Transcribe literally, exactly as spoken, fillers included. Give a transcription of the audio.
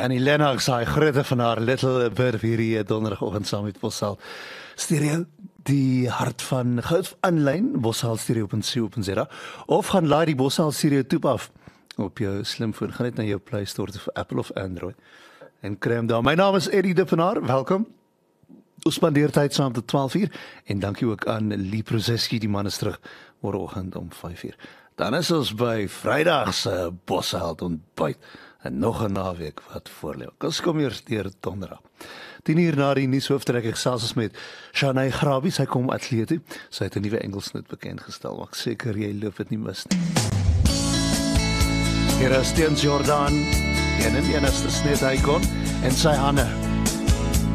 Annie Lennox, hy groete van haar Little Bird hierdie donderdagoggend saam met Bossal Stereo, die hart van goud aanlyn, bossal stereo punt co punt za, of gaan laai die Bossal Stereo toep af op jou slimfoon, gaan net na jou Play Store vir Apple of Android en kry hom daar. My naam is Eddie Dippenaar, welkom. Ons spandeer tyd saam tot twaalf uur en dankie ook aan Lee Prozeski, die man is terug môreoggend om vyf uur. Dan is ons by Vrydag se Bosheld ontbyt en nog 'n naweek wat voorlê. Ons kom eers deur donderdag. tien uur na die nuushooftrek gesels ons met Shanae Grabie, sy kom atleet toe. Sy het 'n nuwe Engelsnit bekend gestel, maar ek seker jy loop dit nie mis nie. Hier is Steens Jordan, en in die enigste snit hy kon, en sy Hanne.